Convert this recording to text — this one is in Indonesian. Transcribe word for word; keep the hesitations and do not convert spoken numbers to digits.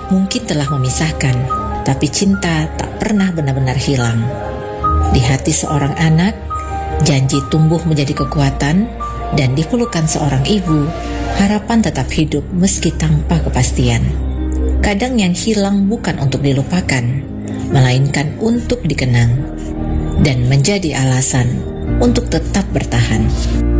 mungkin telah memisahkan, tapi cinta tak pernah benar-benar hilang. Di hati seorang anak, janji tumbuh menjadi kekuatan, dan di pelukan seorang ibu, harapan tetap hidup meski tanpa kepastian. Kadang yang hilang bukan untuk dilupakan, melainkan untuk dikenang, dan menjadi alasan untuk tetap bertahan.